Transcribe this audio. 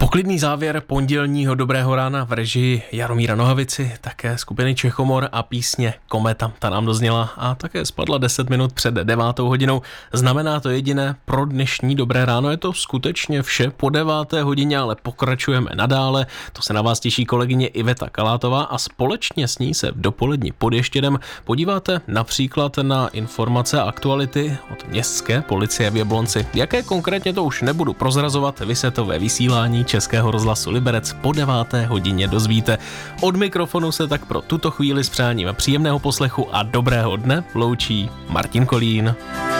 Poklidný závěr pondělního dobrého rána v režii Jaromíra Nohavici, také skupiny Čechomor a písně Kometa. Ta nám dozněla a také spadla 10 minut před 9. hodinou. Znamená to jediné pro dnešní dobré ráno. Je to skutečně vše po 9. hodině, ale pokračujeme nadále. To se na vás těší kolegyně Iveta Kalátová a společně s ní se v dopoledni pod Ještědem podíváte například na informace a aktuality od městské policie v Jablonci. Jaké konkrétně, to už nebudu prozrazovat, vy se to ve vysílání Českého rozhlasu Liberec po 9. hodině dozvíte. Od mikrofonu se tak pro tuto chvíli s přáním příjemného poslechu a dobrého dne loučí Martin Kolín.